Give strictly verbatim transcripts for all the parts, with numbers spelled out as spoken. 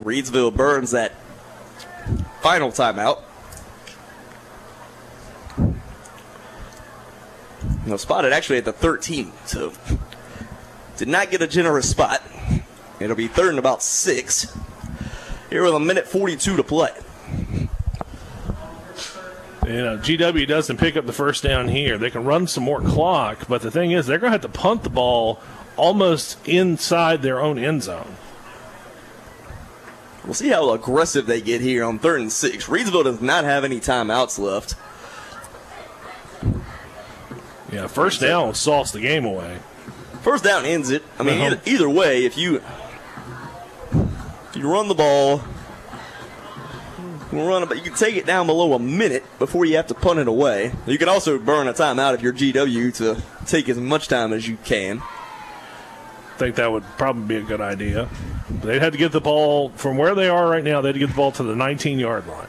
Reedsville burns that final timeout. No, spotted actually at the thirteen, so did not get a generous spot. It'll be third and about six. Here with a minute forty-two to play. You know, G W doesn't pick up the first down here. They can run some more clock, but the thing is they're going to have to punt the ball almost inside their own end zone. We'll see how aggressive they get here on third and six. Reedsville does not have any timeouts left. Yeah, first down salts the game away. First down ends it. I mean, Uh-huh. either, either way, if you if you run the ball, you run it, but you can take it down below a minute before you have to punt it away. You can also burn a timeout if you're G W to take as much time as you can. I think that would probably be a good idea. They'd have to get the ball from where they are right now. They'd get the ball to the nineteen-yard line.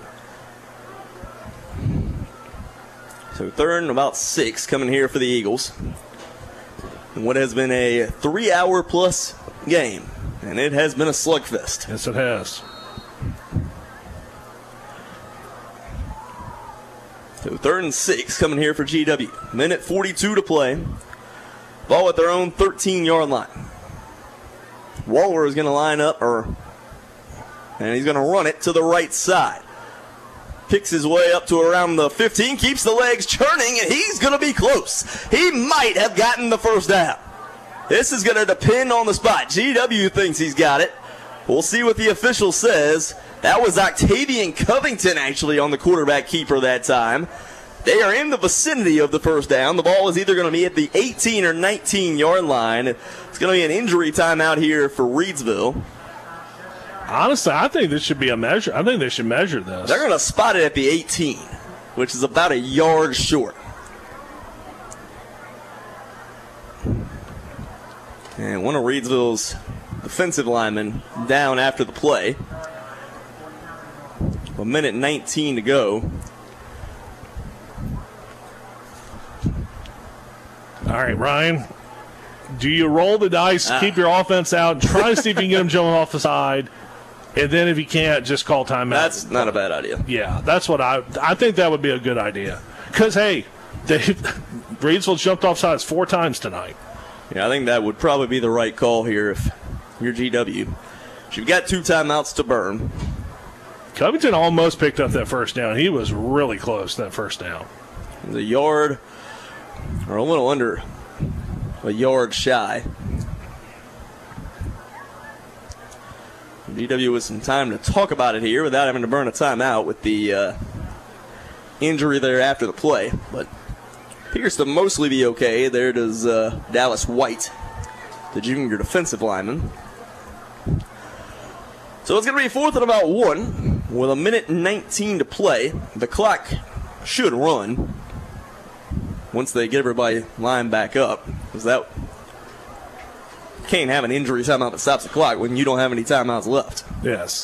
So third and about six coming here for the Eagles. And what has been a three-hour-plus game. And it has been a slugfest. Yes, it has. So third and six coming here for G W. Minute forty-two to play. Ball at their own thirteen-yard line. Waller is going to line up, or, and he's going to run it to the right side. Picks his way up to around the fifteen, keeps the legs churning, and he's going to be close. He might have gotten the first down. This is going to depend on the spot. G W thinks he's got it. We'll see what the official says. That was Octavian Covington actually on the quarterback keeper that time. They are in the vicinity of the first down. The ball is either going to be at the eighteen or nineteen-yard line. It's going to be an injury timeout here for Reedsville. Honestly, I think this should be a measure. I think they should measure this. They're going to spot it at the eighteen, which is about a yard short. And one of Reedsville's defensive linemen down after the play. A minute nineteen to go. All right, Ryan, do you roll the dice, Uh, keep your offense out, and try to see if you can get them jumping off the side, and then if you can't, just call timeout? That's not a bad idea. Yeah, that's what I I think that would be a good idea. Because, hey, they, Reedsville jumped off sides four times tonight. Yeah, I think that would probably be the right call here if you're G W. You've got two timeouts to burn. Covington almost picked up that first down. He was really close, that first down. The yard, or a little under a yard shy. G W with some time to talk about it here without having to burn a timeout with the uh, injury there after the play. But appears to mostly be okay. There does uh, Dallas White, the junior defensive lineman. So it's going to be fourth and about one with a minute nineteen to play. The clock should run once they get everybody lined back up, because that can't have an injury timeout that stops the clock when you don't have any timeouts left. Yes.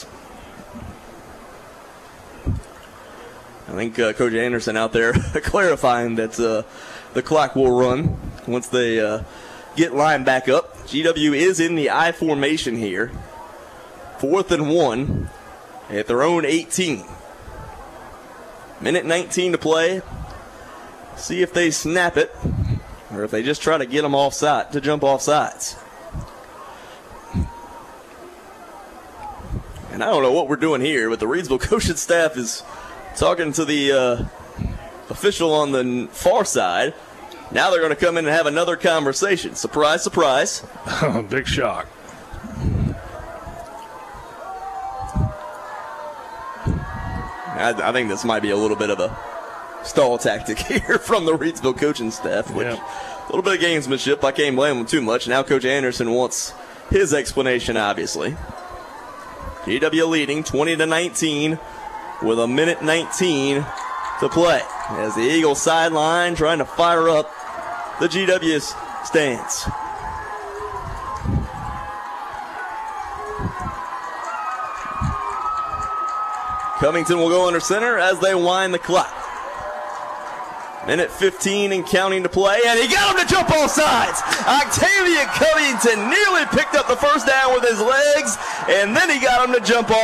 I think uh, Coach Anderson out there clarifying that uh, the clock will run once they uh, get lined back up. G W is in the I formation here. Fourth and one at their own eighteen. Minute nineteen to play. See if they snap it or if they just try to get them off side, to jump off sides. And I don't know what we're doing here, but the Reedsville coaching staff is talking to the uh, official on the far side. Now they're going to come in and have another conversation. Surprise, surprise. Big shock. I, I think this might be a little bit of a stall tactic here from the Reedsville coaching staff, which Yeah. a little bit of gamesmanship. I can't blame them too much. Now Coach Anderson wants his explanation, obviously. G W leading twenty to nineteen with a minute nineteen to play as the Eagles sideline trying to fire up the G W stands. Covington will go under center as they wind the clock. Minute fifteen and counting to play, and he got him to jump off sides. Octavian Covington nearly picked up the first down with his legs, and then he got him to jump off.